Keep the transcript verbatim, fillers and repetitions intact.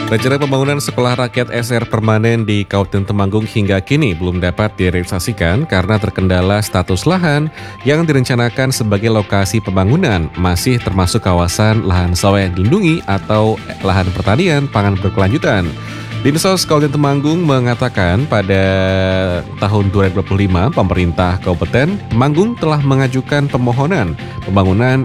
Rencana pembangunan sekolah rakyat S R permanen di Kabupaten Temanggung hingga kini belum dapat direalisasikan karena terkendala status lahan yang direncanakan sebagai lokasi pembangunan masih termasuk kawasan lahan sawah yang dilindungi atau lahan pertanian pangan berkelanjutan. Dinsos Kabupaten Temanggung mengatakan pada tahun dua ribu dua puluh lima pemerintah Kabupaten Temanggung telah mengajukan permohonan pembangunan